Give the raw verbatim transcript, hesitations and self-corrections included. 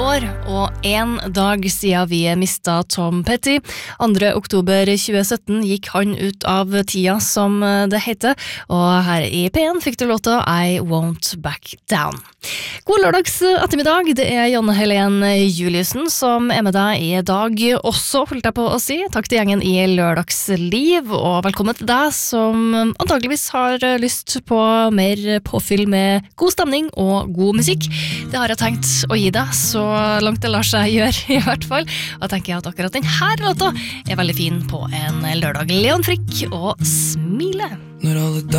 år, og en dag siden vi mistet Tom Petty. andre oktober tjue sytten gikk han ut av tida, som det heter, og her i P en fikk du låta I Won't Back Down. God lørdags ettermiddag, det er Janne Helen Juliussen som er med deg i dag også, holdt jeg på å si. Takk til gjengen i Lørdagsliv, og velkommen til deg som antageligvis har lyst på mer påfyll med god stemning og god musikk. Det har jeg tenkt å gi deg, så langt det lar seg gjøre i hvert fall. Og jeg tenker at akkurat denne låta er veldig fin på en lørdag. Leon Frick og Smile. Når alle